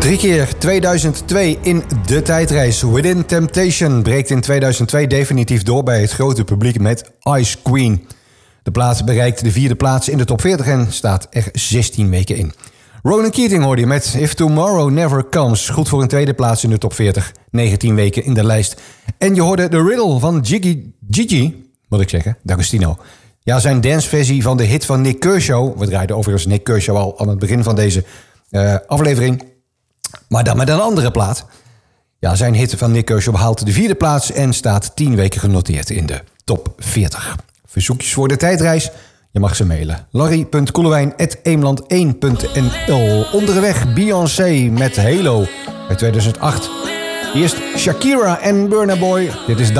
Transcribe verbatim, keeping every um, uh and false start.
Drie keer tweeduizend twee in de tijdreis. Within Temptation breekt in tweeduizend twee definitief door bij het grote publiek met Ice Queen. De plaat bereikt de vierde plaats in de top veertig en staat er zestien weken in. Ronan Keating hoorde je met If Tomorrow Never Comes. Goed voor een tweede plaats in de top veertig. negentien weken in de lijst. En je hoorde The Riddle van Gigi, Gigi, moet ik zeggen, D'Agostino. Ja, zijn danceversie van de hit van Nick Kershaw. We draaiden overigens Nick Kershaw al aan het begin van deze uh, aflevering. Maar dan met een andere plaat. Ja, zijn hit van Nick Kershaw behaalt de vierde plaats en staat tien weken genoteerd in de top veertig. Verzoekjes voor de tijdreis? Je mag ze mailen. larry punt koelewijn apenstaartje eemland één punt n l. Onderweg Beyoncé met Halo uit tweeduizend acht. Eerst Shakira en Burna Boy. Dit is